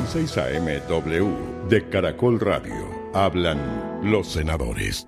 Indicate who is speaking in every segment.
Speaker 1: 6 AM W de Caracol Radio. Hablan los senadores.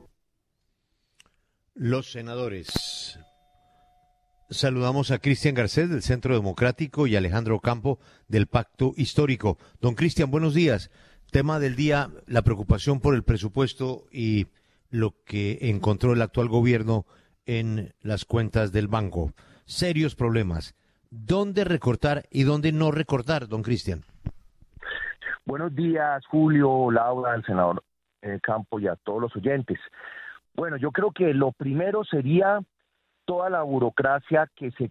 Speaker 2: Los senadores. Saludamos a Cristian Garcés del Centro Democrático y Alejandro Ocampo del Pacto Histórico. Don Cristian, buenos días. Tema del día, la preocupación por el presupuesto y lo que encontró el actual gobierno en las cuentas del banco. Serios problemas. ¿Dónde recortar y dónde no recortar, don Cristian?
Speaker 3: Buenos días, Julio, Laura, al senador Campo y a todos los oyentes. Bueno, yo creo que lo primero sería toda la burocracia que se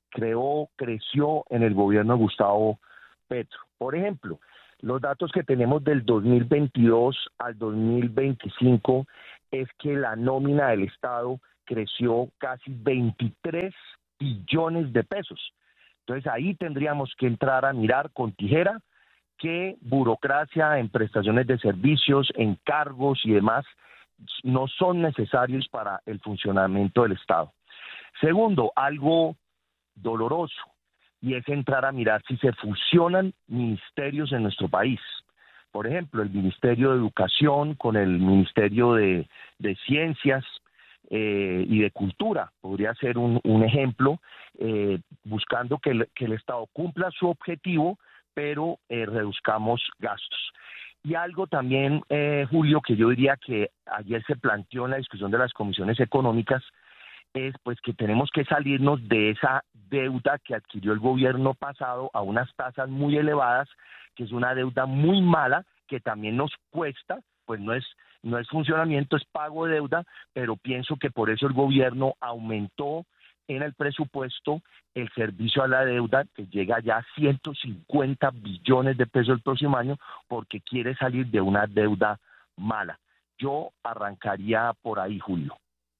Speaker 3: creció en el gobierno de Gustavo Petro. Por ejemplo, los datos que tenemos del 2022 al 2025 es que la nómina del Estado creció casi 23 billones de pesos. Entonces ahí tendríamos que entrar a mirar con tijera qué burocracia en prestaciones de servicios, en cargos y demás no son necesarios para el funcionamiento del Estado. Segundo, algo doloroso, y es entrar a mirar si se fusionan ministerios en nuestro país. Por ejemplo, el Ministerio de Educación con el Ministerio de Ciencias y de Cultura. Podría ser un ejemplo, buscando que el Estado cumpla su objetivo, pero reduzcamos gastos. Y algo también, Julio, que yo diría que ayer se planteó en la discusión de las comisiones económicas, es pues que tenemos que salirnos de esa deuda que adquirió el gobierno pasado a unas tasas muy elevadas, que es una deuda muy mala, que también nos cuesta, pues no es funcionamiento, es pago de deuda, pero pienso que por eso el gobierno aumentó en el presupuesto el servicio a la deuda, que llega ya a 150 billones de pesos el próximo año, porque quiere salir de una deuda mala. Yo arrancaría por ahí, Julio.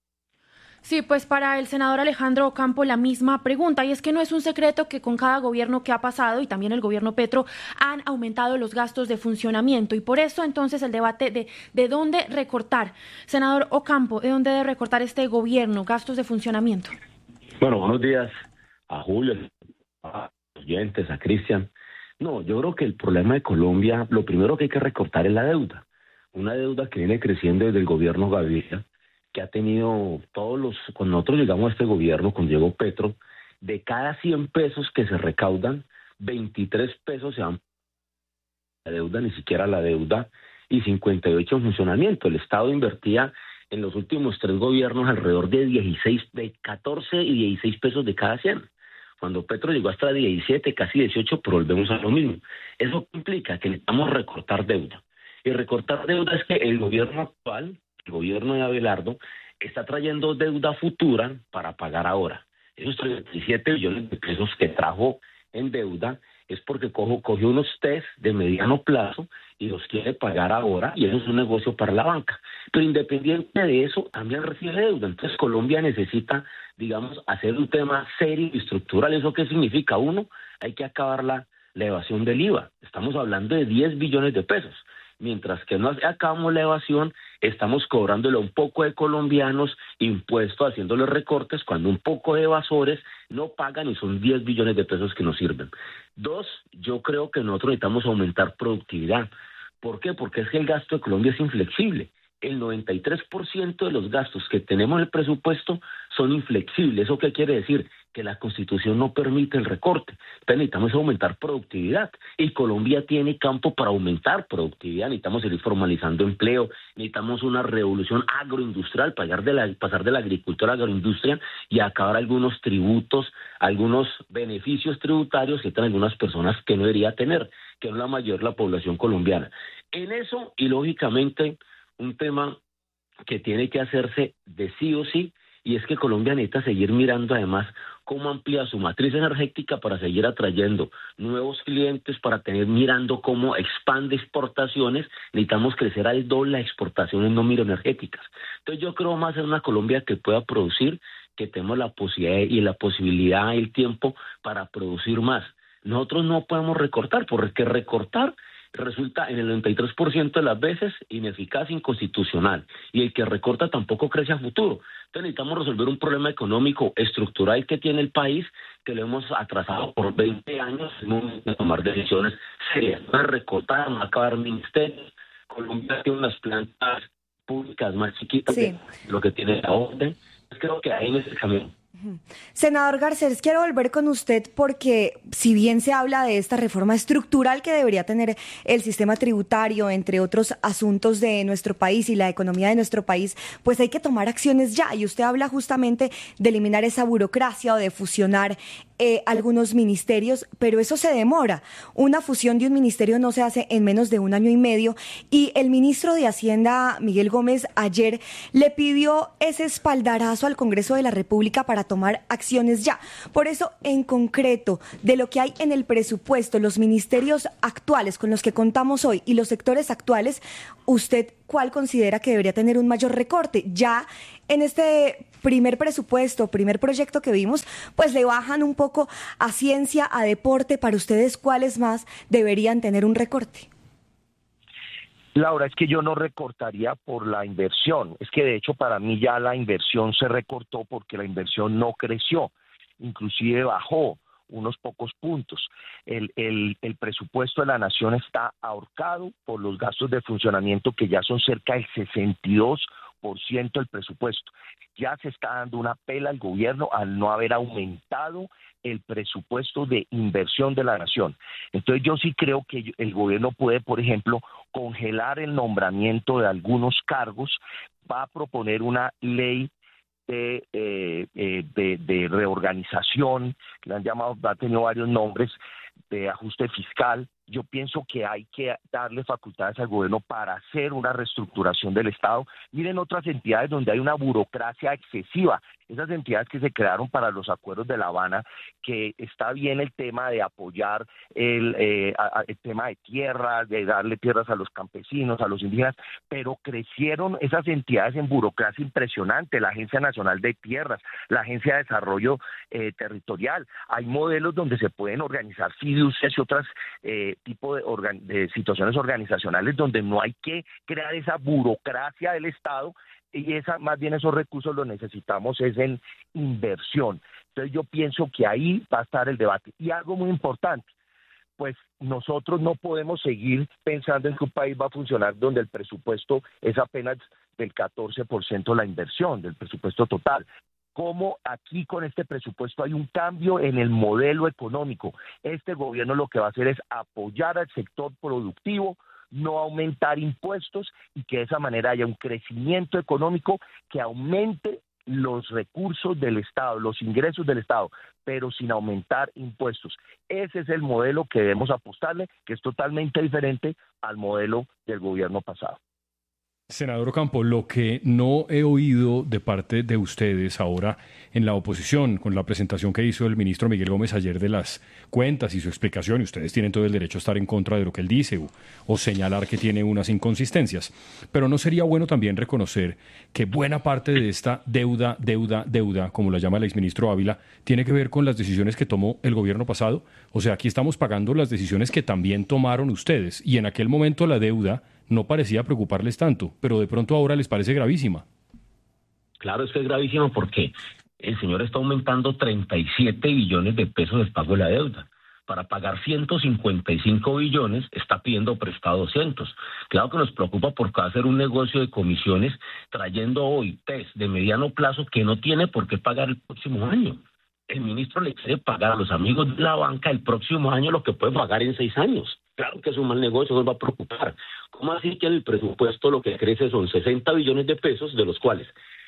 Speaker 4: Sí, pues para el senador Alejandro Ocampo la misma pregunta, y es que no es un secreto que con cada gobierno que ha pasado, y también el gobierno Petro, han aumentado los gastos de funcionamiento, y por eso entonces el debate de dónde recortar. Senador Ocampo, ¿de dónde debe recortar este gobierno gastos de funcionamiento?
Speaker 5: Bueno, buenos días a Julio, a los oyentes, a Cristian. No, yo creo que el problema de Colombia, lo primero que hay que recortar es la deuda. Una deuda que viene creciendo desde el gobierno Gaviria, que ha tenido cuando nosotros llegamos a este gobierno, cuando llegó Petro, de cada 100 pesos que se recaudan, 23 pesos se van a la deuda, ni siquiera la deuda, y 58 en funcionamiento. El Estado invertía en los últimos 3 gobiernos alrededor de 14 y 16 pesos de cada 100. Cuando Petro llegó hasta 17, casi 18, pero volvemos a lo mismo. Eso implica que necesitamos recortar deuda. Y recortar deuda es que el gobierno actual, el gobierno de Abelardo, está trayendo deuda futura para pagar ahora. Esos 37 billones de pesos que trajo en deuda es porque cogió unos test de mediano plazo y los quiere pagar ahora, y eso es un negocio para la banca. Pero independiente de eso, también recibe deuda. Entonces Colombia necesita, digamos, hacer un tema serio y estructural. ¿Eso qué significa? Uno, hay que acabar la evasión del IVA. Estamos hablando de 10 billones de pesos. Mientras que no acabamos la evasión, estamos cobrándole a un poco de colombianos impuestos, haciéndole recortes, cuando un poco de evasores no pagan y son 10 billones de pesos que nos sirven. 2, yo creo que nosotros necesitamos aumentar productividad. ¿Por qué? Porque es que el gasto de Colombia es inflexible. El 93% de los gastos que tenemos en el presupuesto son inflexibles. ¿Eso qué quiere decir? Que la Constitución no permite el recorte. Entonces necesitamos aumentar productividad, y Colombia tiene campo para aumentar productividad. Necesitamos seguir formalizando empleo, necesitamos una revolución agroindustrial, pasar de la agricultura a la agroindustria y acabar algunos tributos, algunos beneficios tributarios que tienen algunas personas que no debería tener, que es la mayor la población colombiana. En eso, y lógicamente, un tema que tiene que hacerse de sí o sí, y es que Colombia necesita seguir mirando además cómo amplía su matriz energética para seguir atrayendo nuevos clientes, mirando cómo expande exportaciones. Necesitamos crecer al doble las exportaciones no energéticas. Entonces yo creo más en una Colombia que pueda producir, que tenemos la posibilidad y el tiempo para producir más. Nosotros no podemos recortar, porque recortar resulta en el 93% de las veces ineficaz, inconstitucional, y el que recorta tampoco crece a futuro. Entonces necesitamos resolver un problema económico estructural que tiene el país, que lo hemos atrasado por 20 años en momento de tomar decisiones serias. No es recortar, no acabar ministerios. Colombia tiene unas plantas públicas más chiquitas de lo que tiene la orden. Creo que ahí en ese camino.
Speaker 6: Senador Garcés, quiero volver con usted porque si bien se habla de esta reforma estructural que debería tener el sistema tributario, entre otros asuntos de nuestro país y la economía de nuestro país, pues hay que tomar acciones ya. Y usted habla justamente de eliminar esa burocracia o de fusionar algunos ministerios, pero eso se demora. Una fusión de un ministerio no se hace en menos de 1 año y medio y el ministro de Hacienda, Miguel Gómez, ayer le pidió ese espaldarazo al Congreso de la República para tomar acciones ya. Por eso, en concreto, de lo que hay en el presupuesto, los ministerios actuales con los que contamos hoy y los sectores actuales, ¿usted cuál considera que debería tener un mayor recorte? Ya en este primer presupuesto, primer proyecto que vimos, pues le bajan un poco a ciencia, a deporte. Para ustedes, ¿cuáles más deberían tener un recorte?
Speaker 3: Laura, es que yo no recortaría por la inversión. Es que de hecho para mí ya la inversión se recortó porque la inversión no creció, inclusive bajó unos pocos puntos. El presupuesto de la nación está ahorcado por los gastos de funcionamiento que ya son cerca del 62% del presupuesto. Ya se está dando una pela al gobierno al no haber aumentado el presupuesto de inversión de la nación. Entonces yo sí creo que el gobierno puede, por ejemplo, congelar el nombramiento de algunos cargos, va a proponer una ley de reorganización, que le han llamado, ha tenido varios nombres, de ajuste fiscal. Yo pienso que hay que darle facultades al gobierno para hacer una reestructuración del Estado. Miren otras entidades donde hay una burocracia excesiva, esas entidades que se crearon para los acuerdos de La Habana, que está bien el tema de apoyar el tema de tierras, de darle tierras a los campesinos, a los indígenas, pero crecieron esas entidades en burocracia impresionante, la Agencia Nacional de Tierras, la Agencia de Desarrollo Territorial. Hay modelos donde se pueden organizar fiducias y otras tipo de situaciones organizacionales donde no hay que crear esa burocracia del Estado, y más bien esos recursos los necesitamos es en inversión. Entonces yo pienso que ahí va a estar el debate. Y algo muy importante, pues nosotros no podemos seguir pensando en que un país va a funcionar donde el presupuesto es apenas del 14% la inversión del presupuesto total. Como aquí con este presupuesto hay un cambio en el modelo económico. Este gobierno lo que va a hacer es apoyar al sector productivo, no aumentar impuestos y que de esa manera haya un crecimiento económico que aumente los recursos del Estado, los ingresos del Estado, pero sin aumentar impuestos. Ese es el modelo que debemos apostarle, que es totalmente diferente al modelo del gobierno pasado.
Speaker 7: Senador Ocampo, lo que no he oído de parte de ustedes ahora en la oposición, con la presentación que hizo el ministro Miguel Gómez ayer de las cuentas y su explicación, y ustedes tienen todo el derecho a estar en contra de lo que él dice o señalar que tiene unas inconsistencias, pero ¿no sería bueno también reconocer que buena parte de esta deuda, como la llama el exministro Ávila, tiene que ver con las decisiones que tomó el gobierno pasado? O sea, aquí estamos pagando las decisiones que también tomaron ustedes, y en aquel momento la deuda no parecía preocuparles tanto, pero de pronto ahora les parece gravísima.
Speaker 5: Claro, es que es gravísima porque el señor está aumentando 37 billones de pesos del pago de la deuda. Para pagar 155 billones está pidiendo prestado 200. Claro que nos preocupa porque va a hacer un negocio de comisiones trayendo hoy test de mediano plazo que no tiene por qué pagar el próximo año. El ministro le quiere pagar a los amigos de la banca el próximo año lo que puede pagar en 6 años. Claro que es un mal negocio, nos va a preocupar. ¿Cómo así que el presupuesto lo que crece son 60 billones de pesos, de los cuales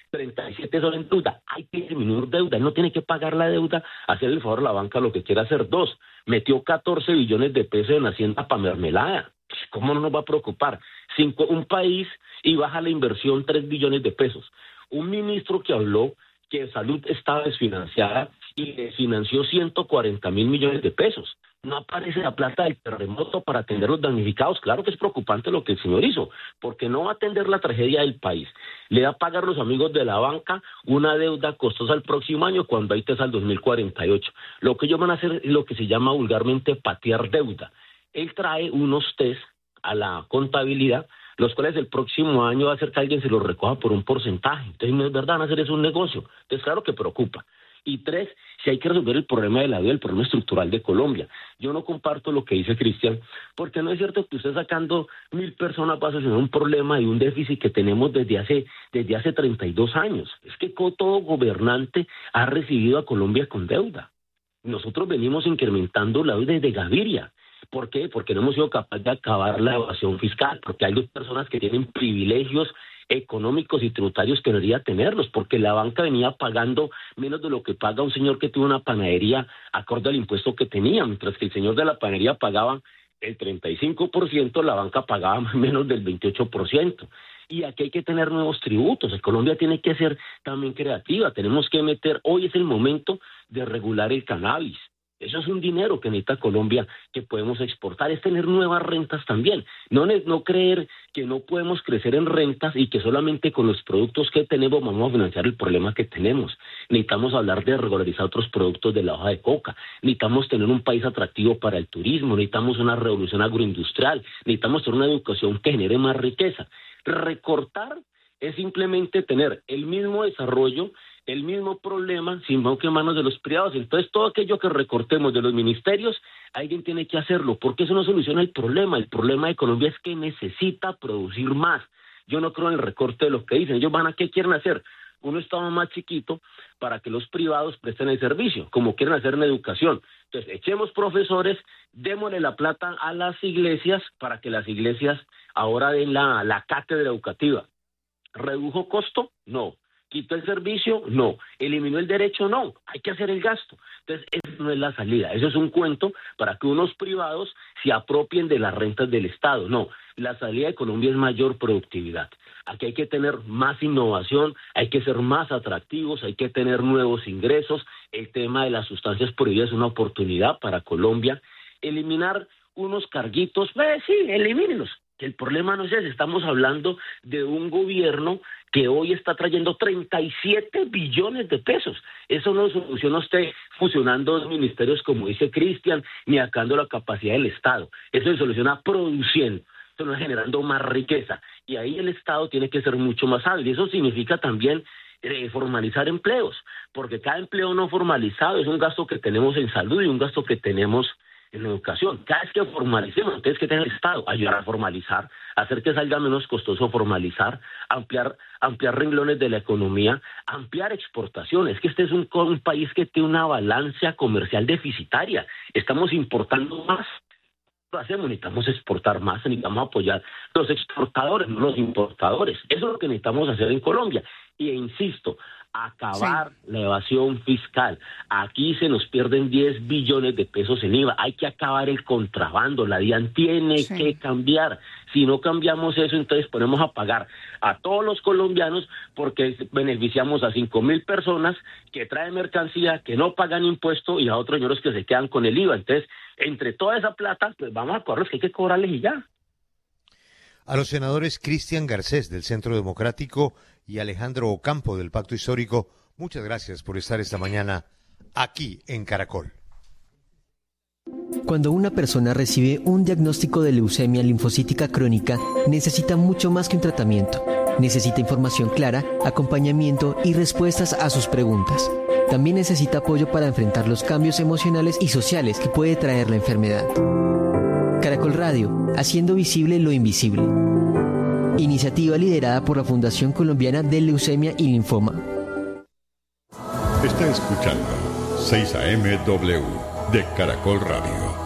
Speaker 5: 37 son en deuda? Hay que disminuir deuda, él no tiene que pagar la deuda, hacer el favor a la banca lo que quiere hacer. 2, metió 14 billones de pesos en Hacienda para mermelada. ¿Cómo no nos va a preocupar? Un país y baja la inversión 3 billones de pesos. Un ministro que habló que salud estaba desfinanciada y financió 140 mil millones de pesos. No aparece la plata del terremoto para atender los damnificados. Claro que es preocupante lo que el señor hizo, porque no va a atender la tragedia del país. Le va a pagar a los amigos de la banca una deuda costosa el próximo año cuando hay test al 2048. Lo que ellos van a hacer es lo que se llama vulgarmente patear deuda. Él trae unos test a la contabilidad los cuales el próximo año va a hacer que alguien se los recoja por un porcentaje. Entonces no es verdad, van a hacer eso un negocio. Entonces claro que preocupa. Y 3, si hay que resolver el problema de la deuda, el problema estructural de Colombia. Yo no comparto lo que dice Cristian, porque no es cierto que usted sacando 1.000 personas va a solucionar un problema y un déficit que tenemos desde hace 32 años. Es que todo gobernante ha recibido a Colombia con deuda. Nosotros venimos incrementando la deuda desde Gaviria. ¿Por qué? Porque no hemos sido capaces de acabar la evasión fiscal, porque hay 2 personas que tienen privilegios económicos y tributarios que no debería tenerlos, porque la banca venía pagando menos de lo que paga un señor que tuvo una panadería acorde al impuesto que tenía, mientras que el señor de la panadería pagaba el 35%, la banca pagaba menos del 28%. Y aquí hay que tener nuevos tributos. Colombia tiene que ser también creativa, tenemos que meter, hoy es el momento de regular el cannabis. Eso es un dinero que necesita Colombia que podemos exportar, es tener nuevas rentas también. No creer que no podemos crecer en rentas y que solamente con los productos que tenemos vamos a financiar el problema que tenemos. Necesitamos hablar de regularizar otros productos de la hoja de coca, necesitamos tener un país atractivo para el turismo, necesitamos una revolución agroindustrial, necesitamos tener una educación que genere más riqueza. Recortar es simplemente tener el mismo desarrollo, el mismo problema sin que manos de los privados. Entonces todo aquello que recortemos de los ministerios, alguien tiene que hacerlo, porque eso no soluciona el problema. El problema de Colombia es que necesita producir más. Yo no creo en el recorte de lo que dicen. Ellos ¿qué quieren hacer? Un estado más chiquito para que los privados presten el servicio, como quieren hacer en educación. Entonces echemos profesores, démosle la plata a las iglesias para que las iglesias ahora den la cátedra educativa. ¿Redujo costo? No. ¿Quitó el servicio? No. ¿Eliminó el derecho? No. Hay que hacer el gasto. Entonces, esa no es la salida. Eso es un cuento para que unos privados se apropien de las rentas del Estado. No. La salida de Colombia es mayor productividad. Aquí hay que tener más innovación, hay que ser más atractivos, hay que tener nuevos ingresos. El tema de las sustancias prohibidas es una oportunidad para Colombia. Eliminar unos carguitos, sí, elimínenlos. Que el problema no es ese, estamos hablando de un gobierno que hoy está trayendo 37 billones de pesos. Eso no lo soluciona usted fusionando 2 ministerios como dice Cristian, ni sacando la capacidad del Estado. Eso se soluciona produciendo, eso no es generando más riqueza. Y ahí el Estado tiene que ser mucho más hábil. Y eso significa también formalizar empleos, porque cada empleo no formalizado es un gasto que tenemos en salud y un gasto que tenemos en educación. Cada vez que formalicemos, entonces que tenga el Estado, ayudar a formalizar, hacer que salga menos costoso formalizar, ampliar renglones de la economía, ampliar exportaciones. Que este es un país que tiene una balanza comercial deficitaria. Estamos importando más. Lo hacemos, necesitamos exportar más, necesitamos apoyar los exportadores, no los importadores. Eso es lo que necesitamos hacer en Colombia. Y insisto, acabar la evasión fiscal. Aquí se nos pierden 10 billones de pesos en IVA. Hay que acabar el contrabando. La DIAN tiene que cambiar. Si no cambiamos eso, entonces ponemos a pagar a todos los colombianos porque beneficiamos a 5.000 personas que traen mercancía, que no pagan impuesto y a otros señores que se quedan con el IVA. Entonces, entre toda esa plata, pues vamos a correr, que hay que cobrarles y ya.
Speaker 2: A los senadores Cristian Garcés del Centro Democrático y Alejandro Ocampo del Pacto Histórico, muchas gracias por estar esta mañana aquí en Caracol.
Speaker 8: Cuando una persona recibe un diagnóstico de leucemia linfocítica crónica, necesita mucho más que un tratamiento. Necesita información clara, acompañamiento y respuestas a sus preguntas. También necesita apoyo para enfrentar los cambios emocionales y sociales que puede traer la enfermedad. Caracol Radio, haciendo visible lo invisible. Iniciativa liderada por la Fundación Colombiana de Leucemia y Linfoma.
Speaker 1: Está escuchando 6 AM-W de Caracol Radio.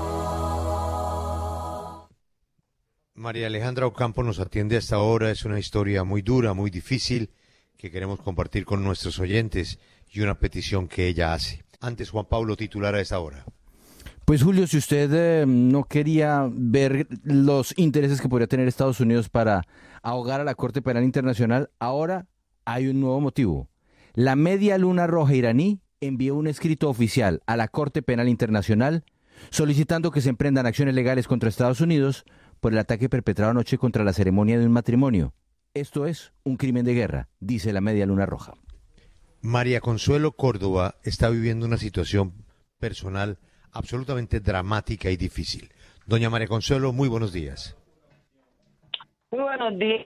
Speaker 2: María Alejandra Ocampo nos atiende hasta ahora. Es una historia muy dura, muy difícil, que queremos compartir con nuestros oyentes y una petición que ella hace. Antes, Juan Pablo, titular a esta hora.
Speaker 9: Pues Julio, si usted no quería ver los intereses que podría tener Estados Unidos para ahogar a la Corte Penal Internacional, ahora hay un nuevo motivo. La Media Luna Roja iraní envió un escrito oficial a la Corte Penal Internacional solicitando que se emprendan acciones legales contra Estados Unidos por el ataque perpetrado anoche contra la ceremonia de un matrimonio. Esto es un crimen de guerra, dice la Media Luna Roja.
Speaker 2: María Consuelo Córdoba está viviendo una situación personal absolutamente dramática y difícil. Doña María Consuelo, muy buenos días.
Speaker 10: Muy buenos días.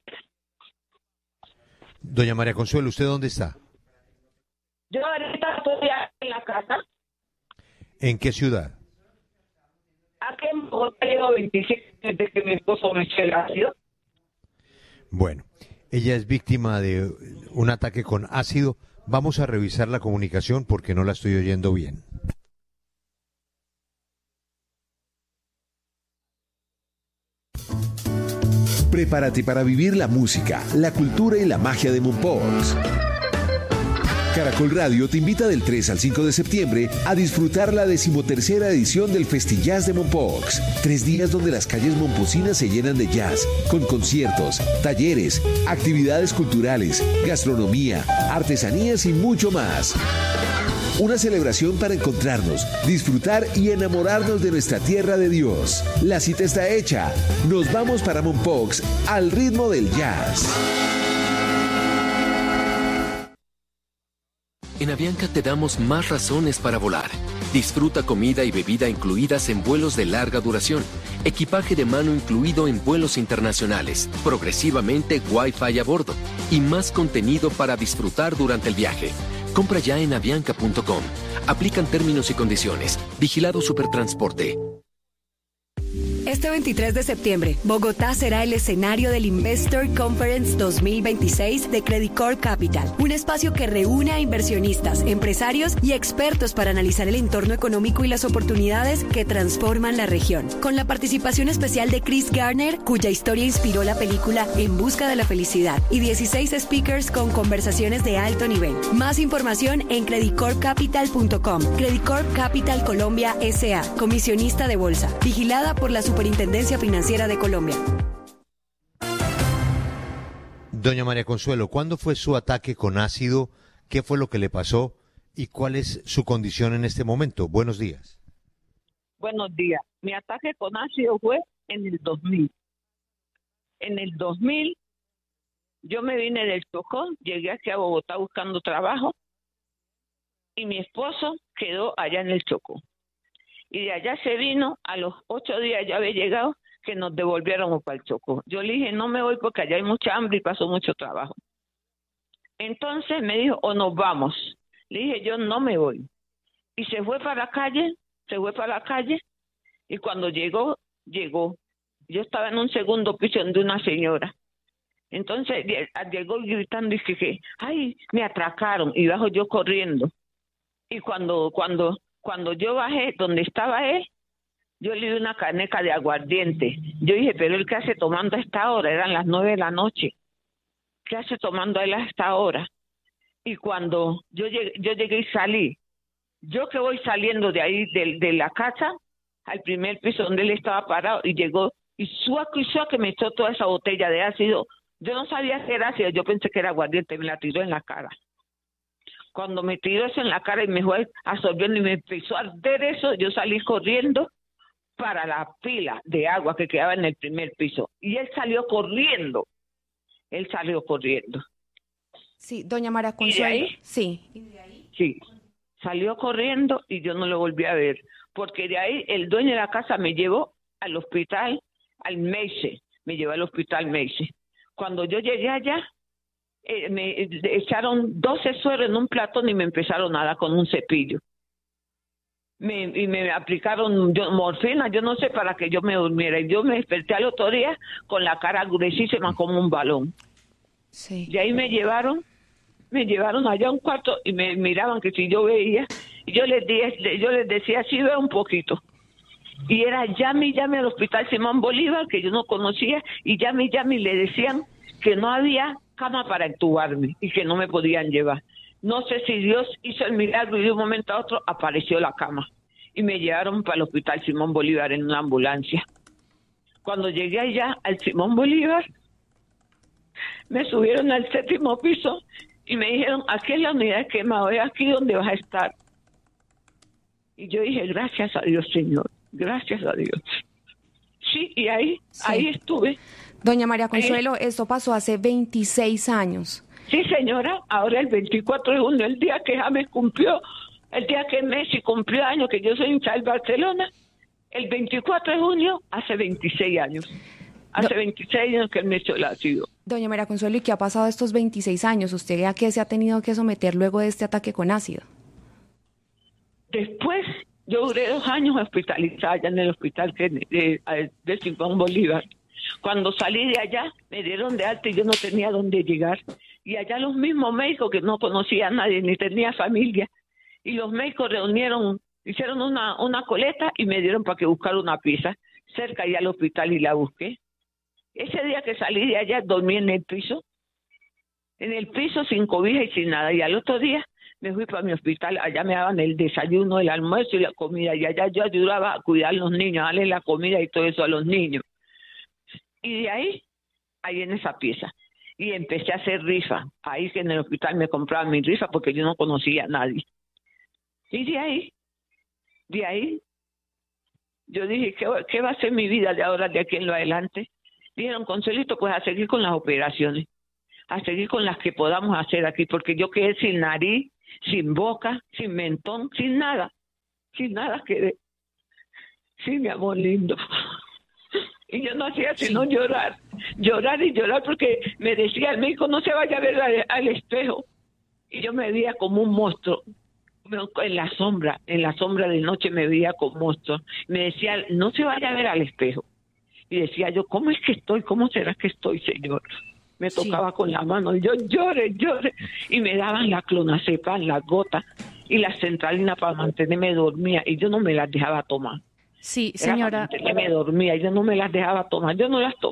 Speaker 2: Doña María Consuelo, ¿usted dónde está?
Speaker 10: Yo ahorita estoy en la casa.
Speaker 2: ¿En qué ciudad?
Speaker 10: Aquí en Bogotá llevo 27 desde que mi esposo me echó el ácido.
Speaker 2: Bueno, ella es víctima de un ataque con ácido. Vamos a revisar la comunicación porque no la estoy oyendo bien.
Speaker 11: Prepárate para vivir la música, la cultura y la magia de Mompox. Caracol Radio te invita del 3 al 5 de septiembre a disfrutar la 13ª edición del Festillas de Mompox. 3 días donde las calles momposinas se llenan de jazz, con conciertos, talleres, actividades culturales, gastronomía, artesanías y mucho más. Una celebración para encontrarnos, disfrutar y enamorarnos de nuestra tierra de Dios. La cita está hecha. Nos vamos para Mompox al ritmo del jazz.
Speaker 12: En Avianca te damos más razones para volar. Disfruta comida y bebida incluidas en vuelos de larga duración, equipaje de mano incluido en vuelos internacionales, progresivamente Wi-Fi a bordo y más contenido para disfrutar durante el viaje. Compra ya en avianca.com. Aplican términos y condiciones. Vigilado Supertransporte.
Speaker 13: Este 23 de septiembre, Bogotá será el escenario del Investor Conference 2026 de Credit Corp Capital, un espacio que reúne a inversionistas, empresarios y expertos para analizar el entorno económico y las oportunidades que transforman la región. Con la participación especial de Chris Garner, cuya historia inspiró la película En Busca de la Felicidad, y 16 speakers con conversaciones de alto nivel. Más información en creditcorpcapital.com. Credit Corp Capital Colombia S.A., comisionista de bolsa, vigilada por la Superintendencia Financiera de Colombia.
Speaker 2: Doña María Consuelo, ¿cuándo fue su ataque con ácido? ¿Qué fue lo que le pasó? ¿Y cuál es su condición en este momento? Buenos días.
Speaker 10: Buenos días. Mi ataque con ácido fue en el 2000. En el 2000 yo me vine del Chocó, llegué aquí a Bogotá buscando trabajo y mi esposo quedó allá en el Chocó. Y de allá se vino, a los 8 días ya había llegado, que nos devolviéramos para el Chocó. Yo le dije, no me voy porque allá hay mucha hambre y paso mucho trabajo. Entonces me dijo, o nos vamos. Le dije, yo no me voy. Y se fue para la calle, y cuando llegó. Yo estaba en un segundo piso de una señora. Entonces llegó gritando y dije, ay, me atracaron, y bajo yo corriendo. Y cuando yo bajé donde estaba él, yo le di una caneca de aguardiente. Yo dije, pero él, ¿qué hace tomando a esta hora? Eran las 9 de la noche. ¿Qué hace tomando él a esta hora? Y cuando yo llegué y salí, yo que voy saliendo de ahí, de la casa, al primer piso donde él estaba parado, y llegó, y que me echó toda esa botella de ácido. Yo no sabía que era ácido, yo pensé que era aguardiente, me la tiró en la cara. Cuando me tiró eso en la cara y me fue absorbiendo y me empezó a arder eso, yo salí corriendo para la pila de agua que quedaba en el primer piso. Y él salió corriendo.
Speaker 4: Sí, doña María Consuelo.
Speaker 10: ¿Y de ahí?
Speaker 4: Sí.
Speaker 10: Sí, salió corriendo y yo no lo volví a ver. Porque de ahí el dueño de la casa me llevó al hospital, al Meise. Me llevó al hospital Meise. Cuando yo llegué allá, me echaron 12 sueros en un platón y me empezaron a dar con un cepillo. Y me aplicaron morfina, yo no sé, para que yo me durmiera. Y yo me desperté al otro día con la cara gruesísima como un balón.
Speaker 4: Sí.
Speaker 10: Y ahí me llevaron allá a un cuarto y me miraban que si yo veía. Y yo les decía, sí veo un poquito. Y era llame al hospital Simón Bolívar, que yo no conocía, y llame le decían que no había cama para entubarme y que no me podían llevar. No sé si Dios hizo el milagro y de un momento a otro apareció la cama y me llevaron para el hospital Simón Bolívar en una ambulancia. Cuando llegué allá al Simón Bolívar, me subieron al 7º piso y me dijeron, aquí es la unidad de quemado, es aquí donde vas a estar. Y yo dije, gracias a Dios, Señor, gracias a Dios. Sí, y ahí estuve.
Speaker 4: Doña María Consuelo, esto pasó hace 26 años.
Speaker 10: Sí, señora, ahora el 24 de junio, el día que James cumplió, el día que Messi cumplió años, que yo soy hincha del Barcelona, el 24 de junio hace 26 años. Hace 26 años que él me echó el ácido.
Speaker 6: Doña María Consuelo, ¿y qué ha pasado estos 26 años? ¿Usted a qué se ha tenido que someter luego de este ataque con ácido?
Speaker 10: Después, yo duré 2 años hospitalizada allá en el hospital de Simón Bolívar. Cuando salí de allá, me dieron de alta y yo no tenía dónde llegar. Y allá los mismos médicos, que no conocía a nadie, ni tenía familia, y los médicos hicieron una coleta y me dieron para que buscara una pieza cerca allá al hospital y la busqué. Ese día que salí de allá, dormí en el piso sin cobija y sin nada. Y al otro día me fui para mi hospital, allá me daban el desayuno, el almuerzo y la comida, y allá yo ayudaba a cuidar a los niños, a darle la comida y todo eso a los niños. Y de ahí en esa pieza. Y empecé a hacer rifa. Ahí que en el hospital me compraban mi rifa porque yo no conocía a nadie. Y de ahí, yo dije, ¿qué va a ser mi vida de ahora, de aquí en lo adelante? Dijeron, Consuelito, pues a seguir con las operaciones, a seguir con las que podamos hacer aquí, porque yo quedé sin nariz, sin boca, sin mentón, sin nada quedé. Sí, mi amor lindo. Y yo no hacía sino llorar, porque me decía el médico, no se vaya a ver al espejo. Y yo me veía como un monstruo. En la sombra de noche me veía como monstruo. Me decía, no se vaya a ver al espejo. Y decía yo, ¿cómo es que estoy? ¿Cómo será que estoy, Señor? Me tocaba con la mano, y yo lloré. Y me daban la clonazepam, las gotas y la centralina para mantenerme dormida. Y yo no me las dejaba tomar.
Speaker 4: Sí, señora.
Speaker 10: Me dormía, yo no me las dejaba tomar, yo no las tomaba.